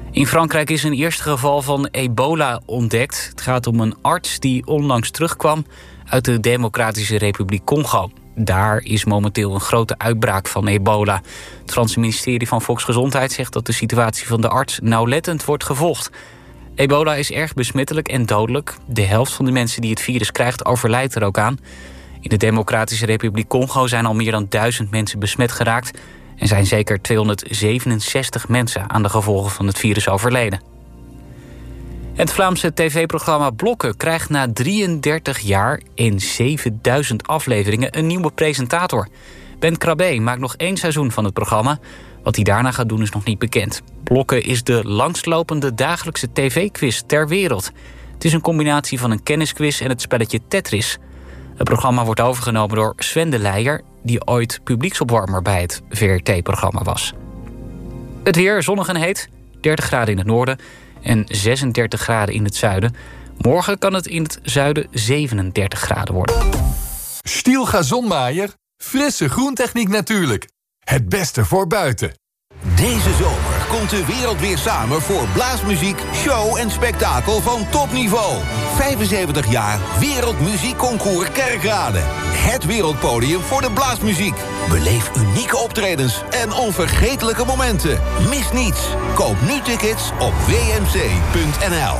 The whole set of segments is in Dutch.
In Frankrijk is een eerste geval van ebola ontdekt. Het gaat om een arts die onlangs terugkwam uit de Democratische Republiek Congo. Daar is momenteel een grote uitbraak van ebola. Het Franse ministerie van Volksgezondheid zegt dat de situatie van de arts nauwlettend wordt gevolgd. Ebola is erg besmettelijk en dodelijk. De helft van de mensen die het virus krijgt overlijdt er ook aan. In de Democratische Republiek Congo zijn al meer dan 1000 mensen besmet geraakt en zijn zeker 267 mensen aan de gevolgen van het virus overleden. Het Vlaamse tv-programma Blokken krijgt na 33 jaar en 7000 afleveringen een nieuwe presentator. Ben Krabbe maakt nog 1 seizoen van het programma. Wat hij daarna gaat doen is nog niet bekend. Blokken is de langstlopende dagelijkse tv-quiz ter wereld. Het is een combinatie van een kennisquiz en het spelletje Tetris. Het programma wordt overgenomen door Sven de Leijer, die ooit publieksopwarmer bij het VRT-programma was. Het weer zonnig en heet, 30 graden in het noorden en 36 graden in het zuiden. Morgen kan het in het zuiden 37 graden worden. Stiel gazonmaaier, frisse groentechniek natuurlijk. Het beste voor buiten. Deze zomer komt de wereld weer samen voor blaasmuziek, show en spektakel van topniveau. 75 jaar Wereldmuziekconcours Kerkrade. Het wereldpodium voor de blaasmuziek. Beleef unieke optredens en onvergetelijke momenten. Mis niets. Koop nu tickets op wmc.nl.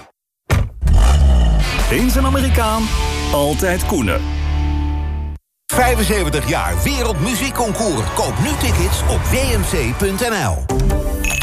Eens een Amerikaan, altijd Koenen. 75 jaar Wereldmuziekconcours. Koop nu tickets op wmc.nl.